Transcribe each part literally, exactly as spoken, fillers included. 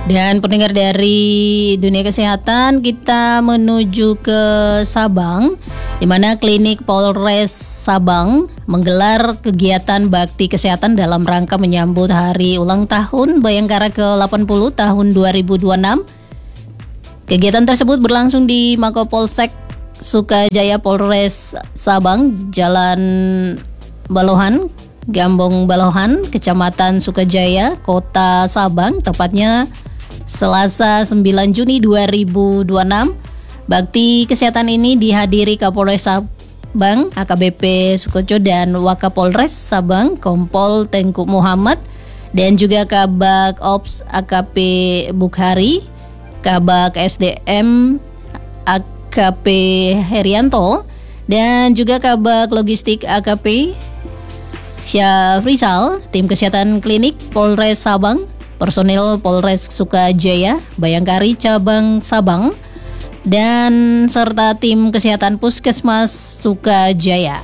Dan pendengar dari dunia kesehatan, kita menuju ke Sabang, di mana klinik Polres Sabang menggelar kegiatan bakti kesehatan dalam rangka menyambut hari ulang tahun Bayangkara ke delapan puluh tahun dua ribu dua puluh enam. Kegiatan tersebut berlangsung di Makopolsek Sukajaya Polres Sabang, Jalan Balohan, Gambong Balohan, Kecamatan Sukajaya, Kota Sabang, tepatnya Selasa sembilan Juni dua ribu dua puluh enam. Bakti kesehatan ini dihadiri Kapolres Sabang, A K B P Sukoco, dan Wakapolres Sabang, Kompol Tengku Muhammad, dan juga Kabak Ops A K P Bukhari, Kabak S D M A K P Herianto, dan juga Kabak Logistik A K P Syafrizal, tim kesehatan klinik Polres Sabang, personil Polres Sukajaya, Bayangkari Cabang Sabang, dan serta tim kesehatan Puskesmas Sukajaya.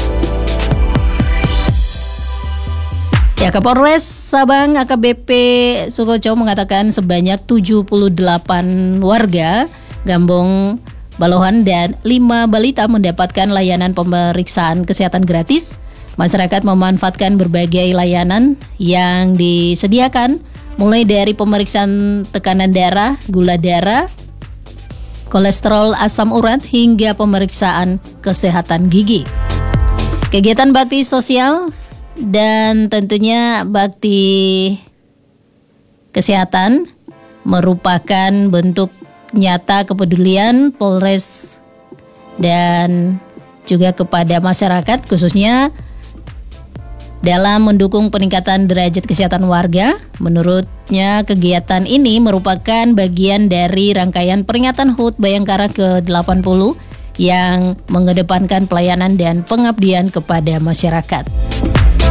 Ya, Kapolres Sabang A K B P Sukoco mengatakan sebanyak tujuh puluh delapan warga Gambong Balohan dan lima balita mendapatkan layanan pemeriksaan kesehatan gratis. Masyarakat memanfaatkan berbagai layanan yang disediakan, mulai dari pemeriksaan tekanan darah, gula darah, kolesterol, asam urat, hingga pemeriksaan kesehatan gigi. Kegiatan bakti sosial dan tentunya bakti kesehatan merupakan bentuk nyata kepedulian Polres dan juga kepada masyarakat, khususnya dalam mendukung peningkatan derajat kesehatan warga. Menurutnya, kegiatan ini merupakan bagian dari rangkaian peringatan H U T Bayangkara ke delapan puluh yang mengedepankan pelayanan dan pengabdian kepada masyarakat.